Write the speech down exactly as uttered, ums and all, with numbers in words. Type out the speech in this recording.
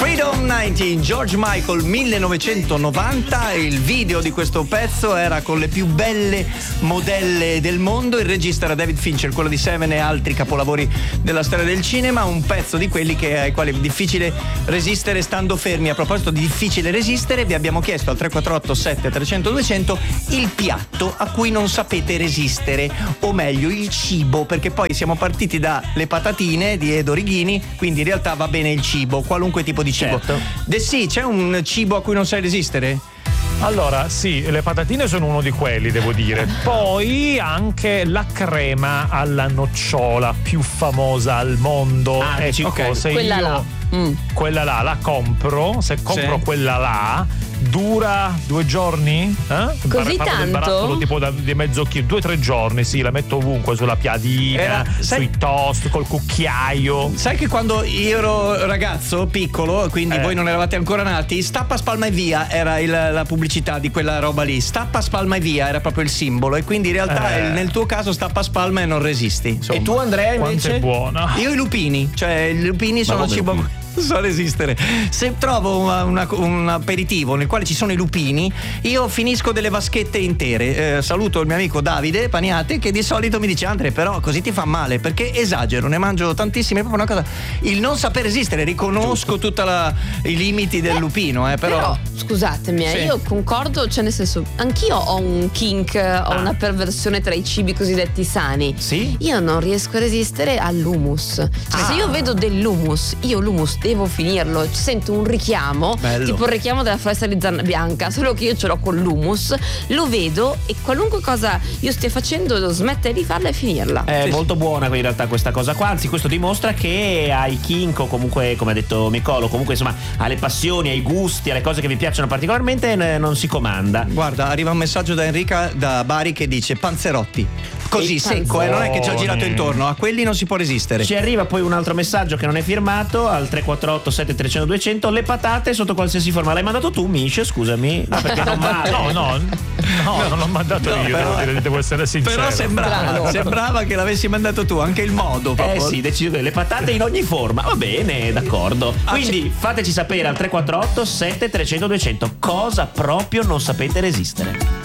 Freedom diciannove, George Michael millenovecentonovanta. Il video di questo pezzo era con le più belle modelle del mondo. Il regista era David Fincher, quello di Seven e altri capolavori della storia del cinema. Un pezzo di quelli che, ai quali è difficile resistere stando fermi. A proposito di difficile resistere, vi abbiamo chiesto al tre quattro otto sette trecento duecento il piatto a cui non sapete resistere, o meglio il cibo, perché poi siamo partiti dalle patatine di Edo Righini, quindi in realtà va bene il cibo, qualunque tipo di cibo. Certo. De sì, c'è un cibo a cui non sai resistere? Allora, sì, le patatine sono uno di quelli, devo dire. Poi anche la crema alla nocciola più famosa al mondo. Ah, ecco, okay. se Quella io là. Mm. quella là la compro, se compro Sì. quella là dura due giorni? Eh? Così Parlo del tanto? barattolo tipo da, di mezzo chilo, due o tre giorni, sì, la metto ovunque, sulla piadina, Era- sai- sui toast, col cucchiaio. Sai che quando io ero ragazzo, piccolo, quindi Eh. voi non eravate ancora nati, stappa, spalma e via era il- la pubblicità di quella roba lì. Stappa, spalma e via era proprio il simbolo, e quindi in realtà Eh. nel tuo caso stappa, spalma e non resisti, insomma. E tu, Andrea, Quanto invece? è buona. Io i lupini, cioè i lupini sono come cibo a lupini? cui non so resistere. Se trovo una- una- un aperitivo nel quale ci sono i lupini, io finisco delle vaschette intere. Eh, saluto il mio amico Davide Paniate, che di solito mi dice: Andre, però così ti fa male, perché esagero, ne mangio tantissime. È proprio una cosa, il non saper resistere. Riconosco tutti i limiti del lupino, eh, però, Però, scusatemi, eh, Sì. io concordo, cioè nel senso, anch'io ho un kink, ho Ah. una perversione tra i cibi cosiddetti sani. Sì? Io non riesco a resistere all'hummus. Cioè, Ah. se io vedo dell'hummus, io l'hummus devo finirlo, sento un richiamo, Bello. tipo il richiamo della foresta di zanna bianca, solo che io ce l'ho con l'hummus, lo vedo e qualunque cosa io stia facendo devo smettere di farla e finirla. È Sì, molto buona in realtà questa cosa qua, anzi questo dimostra che ai kink, o comunque, come ha detto Micolo, comunque insomma alle passioni, ai gusti, alle cose che vi piacciono particolarmente n- non si comanda. guarda, arriva un messaggio da Enrica da Bari che dice: panzerotti. Così I secco, eh, non è che ci ho girato panzoni. intorno, a quelli non si può resistere. Ci arriva poi un altro messaggio che non è firmato al tre quattro otto sette trecento duecento: le patate sotto qualsiasi forma. L'hai mandato tu, Mish? Scusami. No, perché non male. No, no, no, non l'ho mandato No, io, però- devo dire, devo essere sincero. Però sembrava, Bravo. sembrava che l'avessi mandato tu, anche il modo Eh proprio. sì, decido le patate in ogni forma. Va bene, d'accordo. Quindi fateci sapere al tre quattro otto sette trecento duecento cosa proprio non sapete resistere.